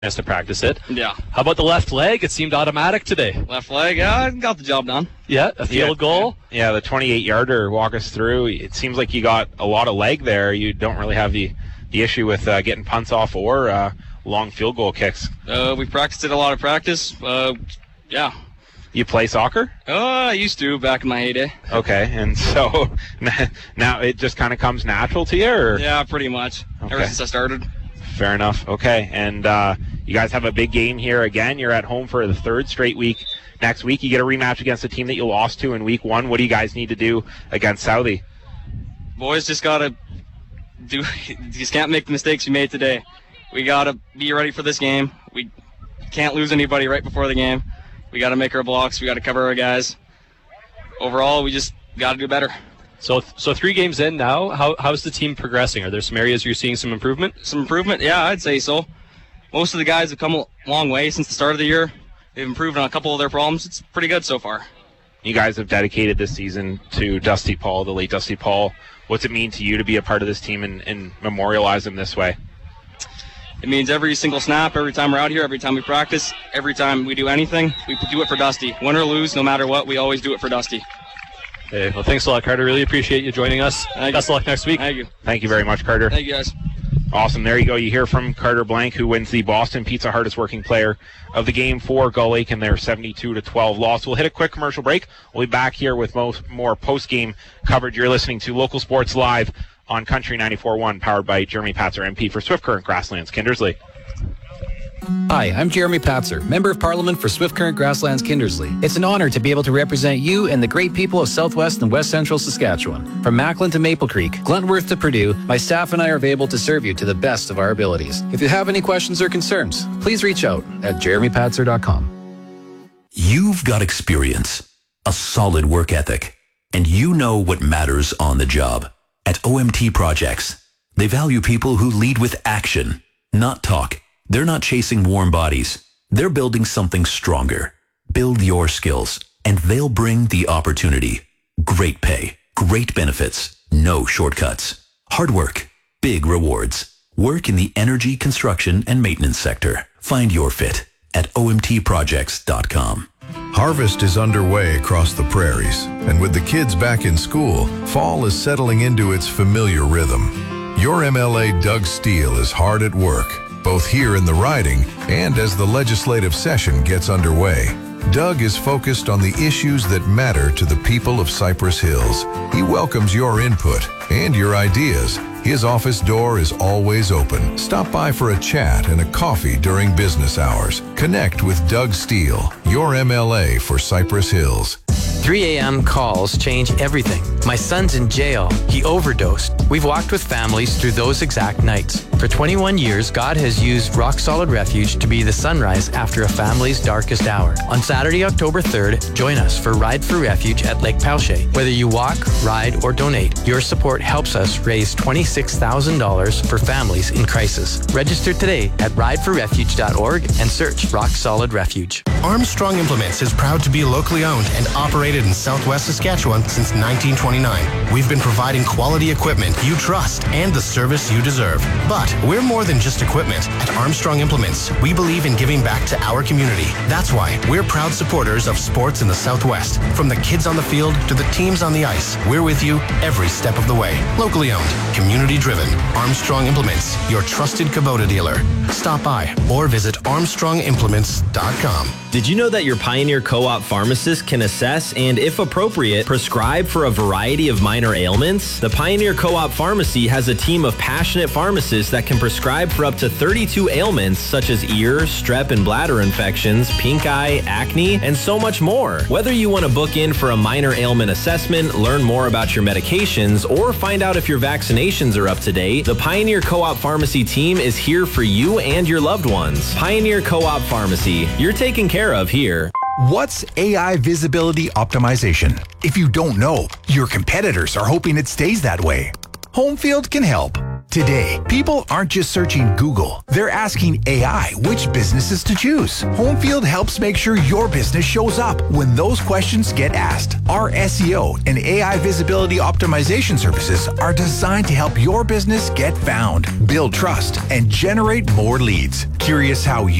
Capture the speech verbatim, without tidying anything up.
chance to practice it. Yeah. How about the left leg? It seemed automatic today. Left leg, yeah, got the job done. Yeah, a field yeah. goal. Yeah, the twenty-eight yarder, walk us through. It seems like you got a lot of leg there. You don't really have the, the issue with uh, getting punts off or uh, long field goal kicks. Uh, we practiced it a lot of practice. Uh, yeah. You play soccer? Uh, I used to back in my heyday. Okay, and so now it just kind of comes natural to you? Or? Yeah, pretty much. Okay. Ever since I started. Fair enough. Okay, and uh, you guys have a big game here again. You're at home for the third straight week. Next week, you get a rematch against a team that you lost to in week one. What do you guys need to do against Southie? Boys just got to do, you just can't make the mistakes we made today. We got to be ready for this game. We can't lose anybody right before the game. We got to make our blocks. We got to cover our guys. Overall, we just got to do better. So so three games in now, how how's the team progressing? Are there some areas you're seeing some improvement? Some improvement? Yeah, I'd say so. Most of the guys have come a long way since the start of the year. They've improved on a couple of their problems. It's pretty good so far. You guys have dedicated this season to Dusty Paul, the late Dusty Paul. What's it mean to you to be a part of this team and, and memorialize him this way? It means every single snap, every time we're out here, every time we practice, every time we do anything, we do it for Dusty. Win or lose, no matter what, we always do it for Dusty. Hey, well, thanks a lot, Carter. Really appreciate you joining us. Thank Best you. of luck next week. Thank you. Thank you very much, Carter. Thank you, guys. Awesome. There you go. You hear from Carter Blank, who wins the Boston Pizza hardest working player of the game for Gull Lake and their seventy-two to twelve loss. We'll hit a quick commercial break. We'll be back here with most, more post-game coverage. You're listening to Local Sports Live on Country ninety-four point one, powered by Jeremy Patzer, M P for Swift Current Grasslands, Kindersley. Hi, I'm Jeremy Patzer, Member of Parliament for Swift Current Grasslands Kindersley. It's an honor to be able to represent you and the great people of Southwest and West Central Saskatchewan. From Macklin to Maple Creek, Gluntworth to Purdue, my staff and I are available to serve you to the best of our abilities. If you have any questions or concerns, please reach out at jeremy patzer dot com. You've got experience, a solid work ethic, and you know what matters on the job. At O M T Projects, they value people who lead with action, not talk. They're not chasing warm bodies. They're building something stronger. Build your skills, and they'll bring the opportunity. Great pay, great benefits, no shortcuts. Hard work, big rewards. Work in the energy, construction, and maintenance sector. Find your fit at O M T projects dot com. Harvest is underway across the prairies, and with the kids back in school, fall is settling into its familiar rhythm. Your M L A Doug Steele is hard at work, both here in the riding and as the legislative session gets underway. Doug is focused on the issues that matter to the people of Cypress Hills. He welcomes your input and your ideas. His office door is always open. Stop by for a chat and a coffee during business hours. Connect with Doug Steele, your M L A for Cypress Hills. three a.m. calls change everything. My son's in jail. He overdosed. We've walked with families through those exact nights. For twenty-one years, God has used Rock Solid Refuge to be the sunrise after a family's darkest hour. On Saturday, October third, join us for Ride for Refuge at Lake Palche. Whether you walk, ride, or donate, your support helps us raise twenty-six thousand dollars for families in crisis. Register today at ride for refuge dot org and search Rock Solid Refuge. Armstrong Implements is proud to be locally owned and operated in Southwest Saskatchewan since nineteen twenty-nine. We've been providing quality equipment you trust and the service you deserve. But we're more than just equipment. At Armstrong Implements, we believe in giving back to our community. That's why we're proud supporters of sports in the Southwest. From the kids on the field to the teams on the ice, we're with you every step of the way. Locally owned, community driven. Armstrong Implements, your trusted Kubota dealer. Stop by or visit armstrong implements dot com. Did you know that your Pioneer Co-op pharmacist can assess and, if appropriate, prescribe for a variety of minor ailments? The Pioneer Co-op Pharmacy has a team of passionate pharmacists that can prescribe for up to thirty-two ailments such as ear, strep and bladder infections, pink eye, acne, and so much more. Whether you want to book in for a minor ailment assessment, learn more about your medications, or find out if your vaccinations are up to date, the Pioneer Co-op Pharmacy team is here for you and your loved ones. Pioneer Co-op Pharmacy, you're taken care of here. What's A I visibility optimization? If you don't know, your competitors are hoping it stays that way. Homefield can help. Today, people aren't just searching Google. They're asking A I which businesses to choose. Homefield helps make sure your business shows up when those questions get asked. Our S E O and A I visibility optimization services are designed to help your business get found, build trust, and generate more leads. Curious how you